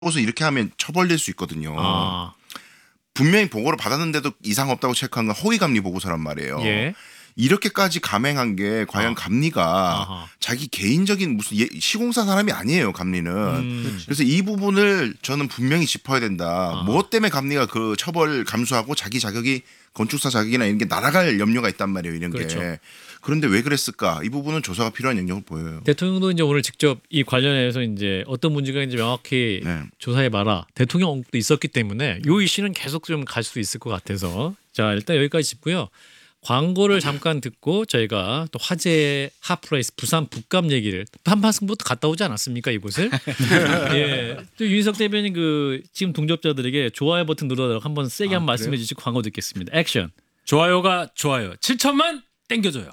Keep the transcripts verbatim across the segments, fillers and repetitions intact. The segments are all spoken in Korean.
보고서 이렇게 하면 처벌될 수 있거든요. 아. 분명히 보고를 받았는데도 이상 없다고 체크한 건 허위감리 보고서란 말이에요. 예. 이렇게까지 감행한 게 과연 아. 감리가 아하. 자기 개인적인 무슨 예, 시공사 사람이 아니에요. 감리는. 음. 그래서 이 부분을 저는 분명히 짚어야 된다. 아하. 무엇 때문에 감리가 그 처벌 감수하고 자기 자격이 건축사 자격이나 이런 게 날아갈 염려가 있단 말이에요. 이런 그렇죠. 게. 그런데 왜 그랬을까? 이 부분은 조사가 필요한 영역을 보여요. 대통령도 이제 오늘 직접 이 관련해서 이제 어떤 문제가 있는지 명확히 네. 조사해 봐라. 대통령 언급도 있었기 때문에 요 이슈는 계속 좀 갈 수 있을 것 같아서 자 일단 여기까지 짚고요. 광고를 잠깐 듣고 저희가 또 화제의 핫프라이스 부산 북감 얘기를 한판승부터 갔다 오지 않았습니까 이곳을? 예. 또 윤석 대변인 그 지금 동접자들에게 좋아요 버튼 눌러달라고 한번 세게 아, 한번 말씀해 그래요? 주시고 광고 듣겠습니다. 액션. 좋아요가 좋아요. 칠천만 땡겨줘요.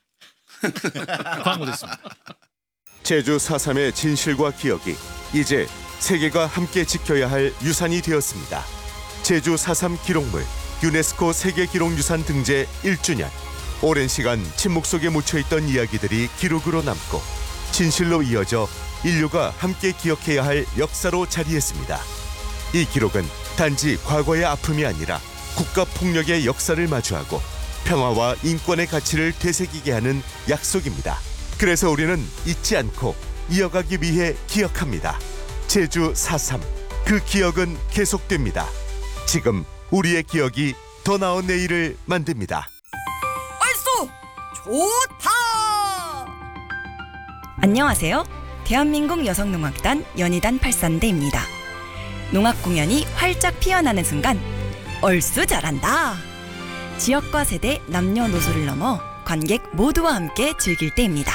광고 됐습니다. 제주 사 삼의 진실과 기억이 이제 세계가 함께 지켜야 할 유산이 되었습니다. 제주 사 삼 기록물 유네스코 세계기록유산 등재 일 주년. 오랜 시간 침묵 속에 묻혀있던 이야기들이 기록으로 남고 진실로 이어져 인류가 함께 기억해야 할 역사로 자리했습니다. 이 기록은 단지 과거의 아픔이 아니라 국가폭력의 역사를 마주하고 평화와 인권의 가치를 되새기게 하는 약속입니다. 그래서 우리는 잊지 않고 이어가기 위해 기억합니다. 제주 사 삼. 그 기억은 계속됩니다. 지금 우리의 기억이 더 나은 내일을 만듭니다. 얼쏘 좋다. 안녕하세요. 대한민국 여성농악단 연희단 팔산대입니다. 농악 공연이 활짝 피어나는 순간 얼쑤 잘한다. 지역과 세대, 남녀노소를 넘어 관객 모두와 함께 즐길 때입니다.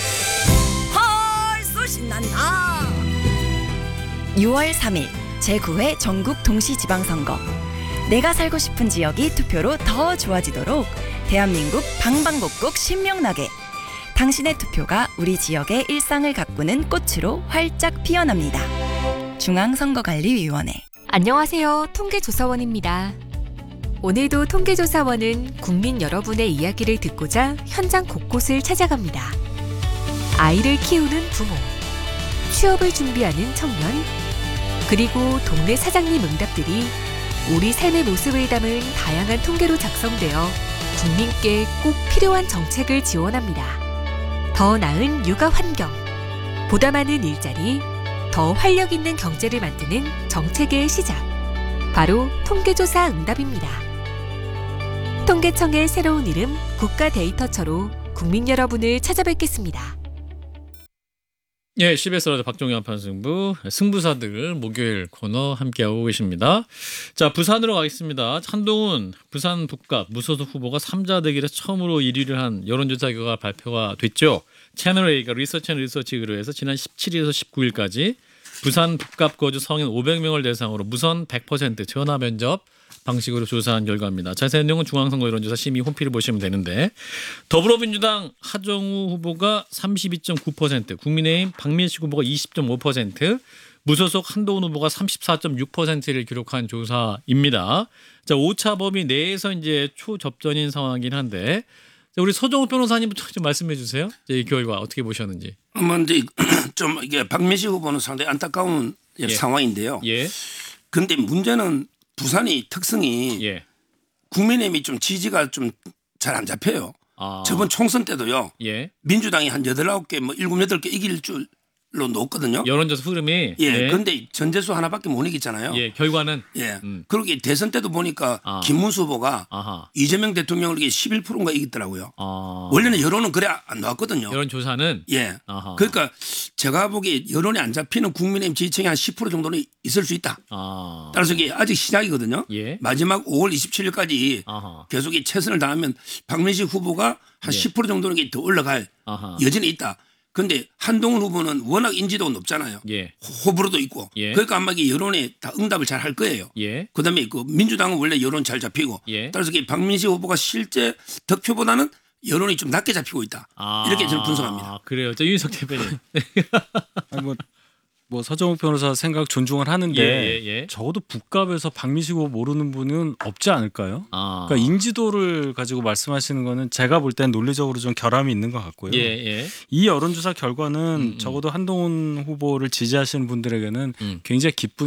헐쏘 신난다. 유월 삼일 제구 회 전국 동시지방선거. 내가 살고 싶은 지역이 투표로 더 좋아지도록 대한민국 방방곡곡 신명나게 당신의 투표가 우리 지역의 일상을 가꾸는 꽃으로 활짝 피어납니다. 중앙선거관리위원회. 안녕하세요. 통계조사원입니다. 오늘도 통계조사원은 국민 여러분의 이야기를 듣고자 현장 곳곳을 찾아갑니다. 아이를 키우는 부모, 취업을 준비하는 청년, 그리고 동네 사장님 응답들이 우리 삶의 모습을 담은 다양한 통계로 작성되어 국민께 꼭 필요한 정책을 지원합니다. 더 나은 육아 환경, 보다 많은 일자리, 더 활력 있는 경제를 만드는 정책의 시작. 바로 통계조사 응답입니다. 통계청의 새로운 이름 국가데이터처로 국민 여러분을 찾아뵙겠습니다. 예, 씨비에스 라디오 박종현 판승부 승부사들 목요일 코너 함께하고 계십니다. 자, 부산으로 가겠습니다. 한동훈 부산 북갑 무소속 후보가 삼자 대결에서 처음으로 일 위를 한 여론조사 결과가 발표가 됐죠. 채널A가 리서치앤리서치 의뢰해서 지난 십칠일에서 십구일까지 부산 북갑 거주 성인 오백 명을 대상으로 무선 백 퍼센트 전화 면접 방식으로 조사한 결과입니다. 자세한 내용은 중앙선거 여론조사 심의 홈페이지를 보시면 되는데 더불어민주당 하정우 후보가 삼십이 점 구 퍼센트, 국민의힘 박민식 후보가 이십 점 오 퍼센트, 무소속 한동훈 후보가 삼십사 점 육 퍼센트를 기록한 조사입니다. 자, 오차 범위 내에서 이제 초접전인 상황이긴 한데 자, 우리 서정욱 변호사님부터 좀 말씀해 주세요. 이 결과 어떻게 보셨는지. 먼저 좀 이게 박민식 후보는 상당히 안타까운 예. 상황인데요. 예. 그런데 문제는 부산이 특성이 예. 국민의힘이 좀 지지가 좀 잘 안 잡혀요. 아. 저번 총선 때도요. 예. 민주당이 한 여덟 아홉 개 뭐 일곱 여덟 개 이길 줄로 놓았거든요. 여론조사 흐름이 예. 예. 그런데 전재수 하나밖에 못 이기잖아요. 예, 결과는 예. 음. 그러게 대선 때도 보니까 아. 김문수 후보가 아하. 이재명 대통령을 이게 십일 퍼센트인가 이겼더라고요. 아. 원래는 여론은 그래 안 나왔거든요. 여론조사는 예. 아하. 그러니까 제가 보기에 여론이 안 잡히는 국민의힘 지지층이 한 십 퍼센트 정도는 있을 수 있다. 아. 따라서 이게 아직 시작이거든요. 예. 마지막 오월 이십칠일까지 아하. 계속 이 최선을 다하면 박민식 후보가 한 예. 십 퍼센트 정도는 더 올라갈 아하. 여전히 있다. 그런데 한동훈 후보는 워낙 인지도가 높잖아요. 예. 호불호도 있고. 예. 그러니까 아마 이게 여론에 다 응답을 잘 할 거예요. 예. 그다음에 그 민주당은 원래 여론 잘 잡히고. 예. 따라서 이 박민식 후보가 실제 득표보다는 여론이 좀 낮게 잡히고 있다. 아. 이렇게 저는 분석합니다. 그래요. 저 윤석 대표님. 아니 뭐 뭐 서정욱 변호사 생각 존중을 하는데 예, 예, 예. 적어도 북갑에서 박민식 후보 모르는 분은 없지 않을까요? 아. 그러니까 인지도를 가지고 말씀하시는 거는 제가 볼 땐 논리적으로 좀 결함이 있는 것 같고요. 예, 예. 이 여론조사 결과는 음, 음. 적어도 한동훈 후보를 지지하시는 분들에게는 음. 굉장히 기쁜